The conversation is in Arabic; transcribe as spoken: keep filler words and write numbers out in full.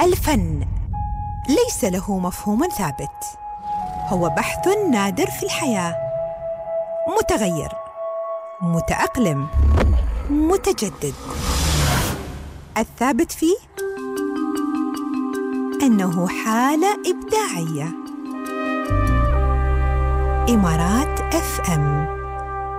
الفن ليس له مفهوم ثابت، هو بحث نادر في الحياة، متغير، متأقلم، متجدد. الثابت فيه أنه حالة إبداعية. إمارات إف إم.